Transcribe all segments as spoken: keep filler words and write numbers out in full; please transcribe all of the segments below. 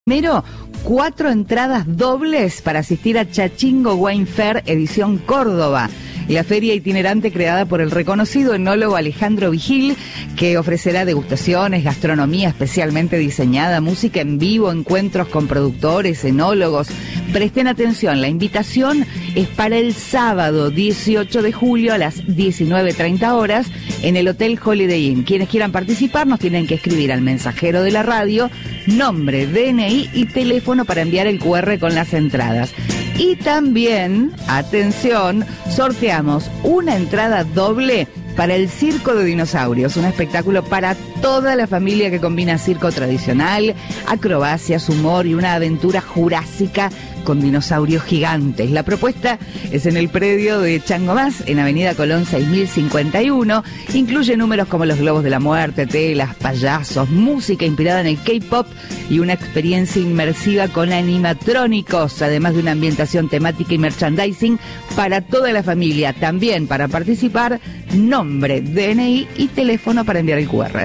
Primero, cuatro entradas dobles para asistir a Chachingo Wine Fair edición Córdoba, la feria itinerante creada por el reconocido enólogo Alejandro Vigil, que ofrecerá degustaciones, gastronomía especialmente diseñada, música en vivo, encuentros con productores, enólogos. Presten atención, la invitación es para el sábado dieciocho de julio a las diecinueve treinta horas en el Hotel Holiday Inn. Quienes quieran participar nos tienen que escribir al mensajero de la radio, nombre, D N I y teléfono para enviar el cu erre con las entradas. Y también, atención, sorteamos una entrada doble para el Circo de Dinosaurios, un espectáculo para toda la familia que combina circo tradicional, acrobacias, humor y una aventura jurásica con dinosaurios gigantes. La propuesta es en el predio de Chango Más, en Avenida Colón seis mil cincuenta y uno. Incluye números como los globos de la muerte, telas, payasos, música inspirada en el K-pop y una experiencia inmersiva con animatrónicos, además de una ambientación temática y merchandising para toda la familia. También para participar, nombre, D N I y teléfono para enviar el cu erre.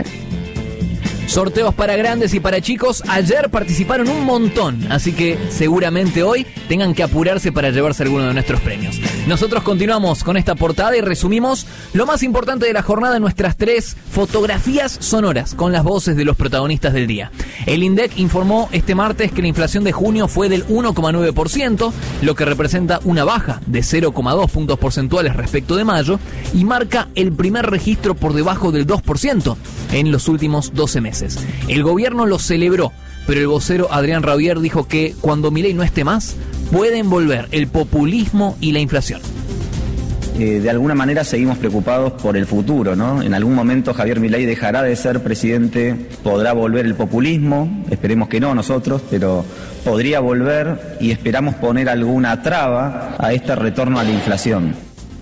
Sorteos para grandes y para chicos. Ayer participaron un montón, así que seguramente hoy tengan que apurarse para llevarse alguno de nuestros premios. Nosotros continuamos con esta portada y resumimos lo más importante de la jornada en nuestras tres fotografías sonoras con las voces de los protagonistas del día. El INDEC informó este martes que la inflación de junio fue del uno coma nueve por ciento, lo que representa una baja de cero coma dos puntos porcentuales respecto de mayo y marca el primer registro por debajo del dos por ciento en los últimos doce meses. El gobierno lo celebró, pero el vocero Adrián Rabier dijo que cuando Milei no esté más, pueden volver el populismo y la inflación. Eh, de alguna manera seguimos preocupados por el futuro, ¿no? En algún momento Javier Milei dejará de ser presidente, podrá volver el populismo, esperemos que no nosotros, pero podría volver y esperamos poner alguna traba a este retorno a la inflación.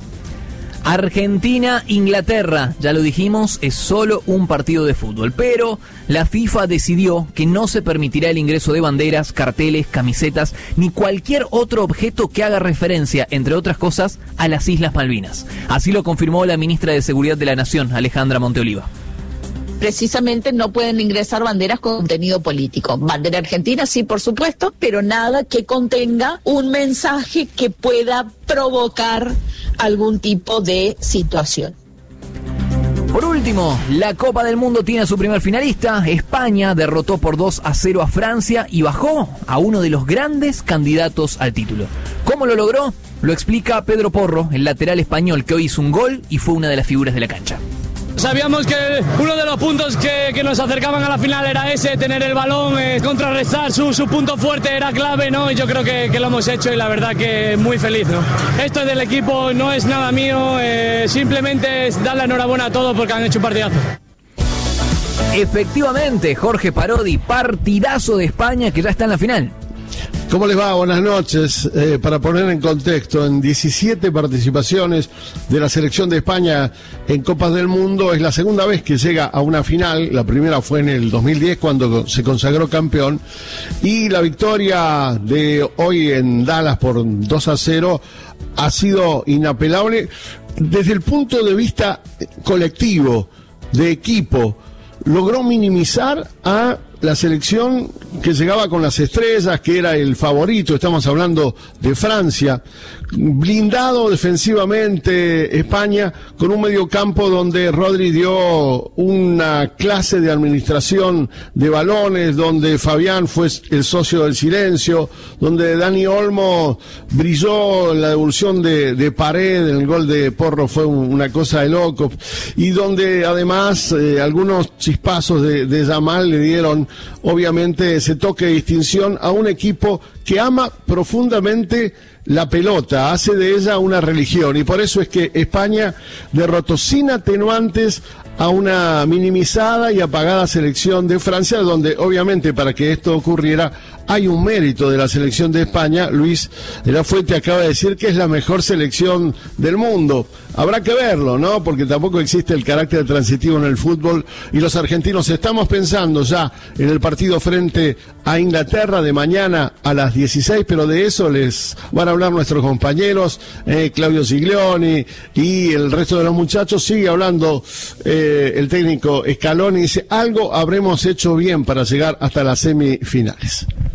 Argentina-Inglaterra, ya lo dijimos, es solo un partido de fútbol, pero la FIFA decidió que no se permitirá el ingreso de banderas, carteles, camisetas, ni cualquier otro objeto que haga referencia, entre otras cosas, a las Islas Malvinas. Así lo confirmó la ministra de Seguridad de la Nación, Alejandra Monteoliva. Precisamente no pueden ingresar banderas con contenido político. Bandera argentina, sí, por supuesto, pero nada que contenga un mensaje que pueda provocar algún tipo de situación. Por último, la Copa del Mundo tiene a su primer finalista. España derrotó por dos a cero a Francia y bajó a uno de los grandes candidatos al título. ¿Cómo lo logró? Lo explica Pedro Porro, el lateral español que hoy hizo un gol y fue una de las figuras de la cancha. Sabíamos que uno de los puntos que, que nos acercaban a la final era ese, tener el balón, eh, contrarrestar su, su punto fuerte era clave, ¿no? Y yo creo que, que lo hemos hecho y la verdad que muy feliz, ¿no? Esto es del equipo, no es nada mío, eh, simplemente es dar la enhorabuena a todos porque han hecho un partidazo. Efectivamente, Jorge Parodi, partidazo de España que ya está en la final. ¿Cómo les va? Buenas noches. Eh, para poner en contexto, en diecisiete participaciones de la selección de España en Copas del Mundo, es la segunda vez que llega a una final. La primera fue en el dos mil diez cuando se consagró campeón. Y la victoria de hoy en Dallas por dos a cero ha sido inapelable desde el punto de vista colectivo, de equipo. Logró minimizar a la selección que llegaba con las estrellas, que era el favorito, estamos hablando de Francia, blindado defensivamente España, con un mediocampo donde Rodri dio una clase de administración de balones, donde Fabián fue el socio del silencio, donde Dani Olmo brilló en la devolución de, de Pared, en el gol de Porro fue una cosa de loco, y donde además eh, algunos chispazos de, de Yamal le dieron obviamente ese toque de distinción a un equipo que ama profundamente la pelota, hace de ella una religión, y por eso es que España derrotó sin atenuantes a una minimizada y apagada selección de Francia, donde obviamente para que esto ocurriera hay un mérito de la selección de España. Luis de la Fuente acaba de decir que es la mejor selección del mundo. Habrá que verlo, ¿no? Porque tampoco existe el carácter transitivo en el fútbol, y los argentinos estamos pensando ya en el partido frente a Inglaterra de mañana a las dieciséis, pero de eso les van a hablar nuestros compañeros, eh, Claudio Siglioni y el resto de los muchachos. Sigue hablando eh, dice el técnico Scaloni, dice, algo habremos hecho bien para llegar hasta las semifinales.